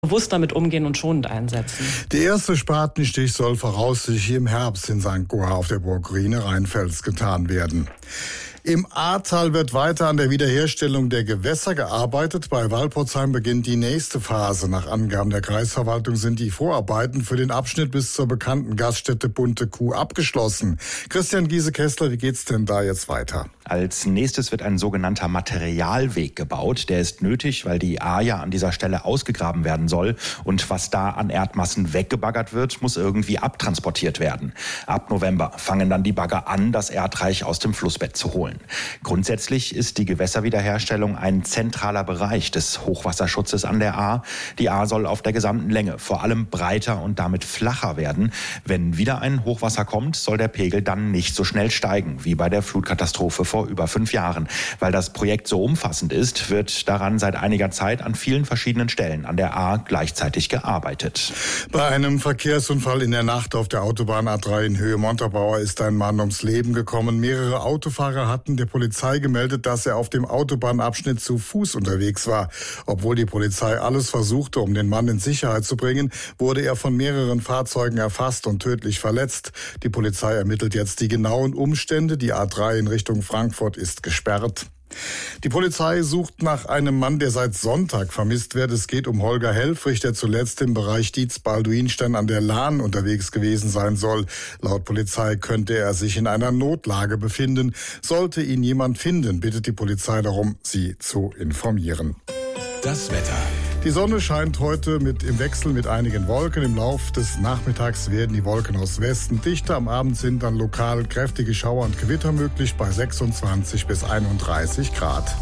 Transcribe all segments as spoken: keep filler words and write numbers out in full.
bewusst damit umgehen und schonend einsetzen. Der erste Spatenstich soll voraussichtlich im Herbst in Sankt Goar auf der Burg Rhine-Rheinfels getan werden. Im Ahrtal wird weiter an der Wiederherstellung der Gewässer gearbeitet. Bei Walporzheim beginnt die nächste Phase. Nach Angaben der Kreisverwaltung sind die Vorarbeiten für den Abschnitt bis zur bekannten Gaststätte Bunte Kuh abgeschlossen. Christian Giese-Kessler, wie geht's denn da jetzt weiter? Als nächstes wird ein sogenannter Materialweg gebaut. Der ist nötig, weil die Ahr ja an dieser Stelle ausgegraben werden soll. Und was da an Erdmassen weggebaggert wird, muss irgendwie abtransportiert werden. Ab November fangen dann die Bagger an, das Erdreich aus dem Flussbett zu holen. Grundsätzlich ist die Gewässerwiederherstellung ein zentraler Bereich des Hochwasserschutzes an der Ahr. Die Ahr soll auf der gesamten Länge vor allem breiter und damit flacher werden. Wenn wieder ein Hochwasser kommt, soll der Pegel dann nicht so schnell steigen wie bei der Flutkatastrophe vor über fünf Jahren. Weil das Projekt so umfassend ist, wird daran seit einiger Zeit an vielen verschiedenen Stellen an der Ahr gleichzeitig gearbeitet. Bei einem Verkehrsunfall in der Nacht auf der Autobahn A drei in Höhe Montabaur ist ein Mann ums Leben gekommen. Mehrere Autofahrer hatten der Polizei gemeldet, dass er auf dem Autobahnabschnitt zu Fuß unterwegs war. Obwohl die Polizei alles versuchte, um den Mann in Sicherheit zu bringen, wurde er von mehreren Fahrzeugen erfasst und tödlich verletzt. Die Polizei ermittelt jetzt die genauen Umstände. Die A drei in Richtung Frankfurt ist gesperrt. Die Polizei sucht nach einem Mann, der seit Sonntag vermisst wird. Es geht um Holger Helfrich, der zuletzt im Bereich Dietz-Balduinstein an der Lahn unterwegs gewesen sein soll. Laut Polizei könnte er sich in einer Notlage befinden. Sollte ihn jemand finden, bittet die Polizei darum, sie zu informieren. Das Wetter. Die Sonne scheint heute mit im Wechsel mit einigen Wolken. Im Lauf des Nachmittags werden die Wolken aus Westen dichter. Am Abend sind dann lokal kräftige Schauer und Gewitter möglich bei sechsundzwanzig bis einunddreißig Grad.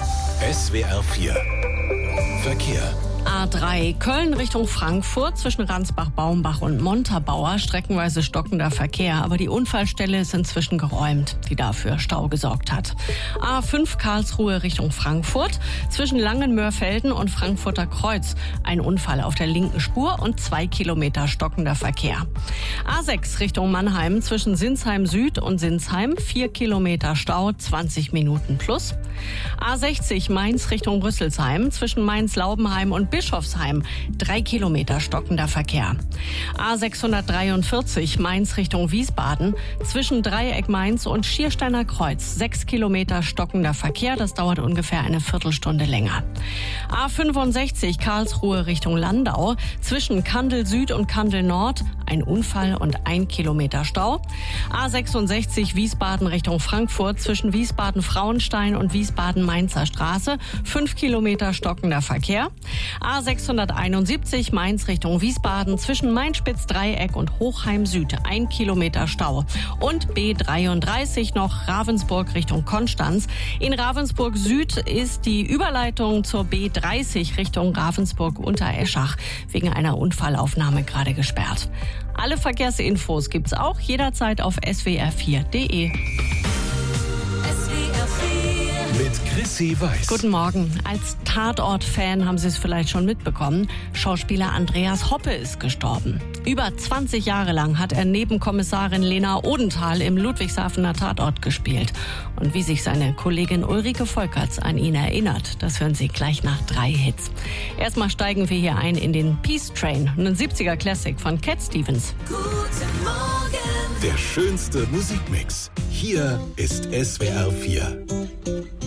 S W R vier Verkehr. A drei Köln Richtung Frankfurt zwischen Ransbach-Baumbach und Montabaur streckenweise stockender Verkehr, aber die Unfallstelle ist inzwischen geräumt, die dafür Stau gesorgt hat. A fünf Karlsruhe Richtung Frankfurt zwischen Langenmörfelden und Frankfurter Kreuz ein Unfall auf der linken Spur und zwei Kilometer stockender Verkehr. A sechs Richtung Mannheim zwischen Sinsheim Süd und Sinsheim vier Kilometer Stau, zwanzig Minuten plus. A sechzig Mainz Richtung Rüsselsheim zwischen Mainz-Laubenheim und Bischofsheim, drei Kilometer stockender Verkehr. A sechshundertdreiundvierzig Mainz Richtung Wiesbaden, zwischen Dreieck Mainz und Schiersteiner Kreuz, sechs Kilometer stockender Verkehr, das dauert ungefähr eine Viertelstunde länger. A fünfundsechzig Karlsruhe Richtung Landau, zwischen Kandel Süd und Kandel Nord, ein Unfall und ein Kilometer Stau. A sechsundsechzig Wiesbaden Richtung Frankfurt, zwischen Wiesbaden-Frauenstein und Wiesbaden-Mainzer Straße, fünf Kilometer stockender Verkehr. A sechshunderteinundsiebzig Mainz Richtung Wiesbaden zwischen Mainspitz-Dreieck und Hochheim Süd, ein Kilometer Stau. Und B dreiunddreißig noch Ravensburg Richtung Konstanz. In Ravensburg Süd ist die Überleitung zur B dreißig Richtung Ravensburg-Untereschach wegen einer Unfallaufnahme gerade gesperrt. Alle Verkehrsinfos gibt's auch jederzeit auf s w r vier punkt d e. Mit Chrissy Weiß. Guten Morgen. Als Tatort-Fan haben Sie es vielleicht schon mitbekommen. Schauspieler Andreas Hoppe ist gestorben. Über zwanzig Jahre lang hat er neben Kommissarin Lena Odenthal im Ludwigshafener Tatort gespielt. Und wie sich seine Kollegin Ulrike Volkerts an ihn erinnert, das hören Sie gleich nach drei Hits. Erstmal steigen wir hier ein in den Peace Train, einen siebziger Classic von Cat Stevens. Guten Morgen. Der schönste Musikmix. Hier ist S W R vier.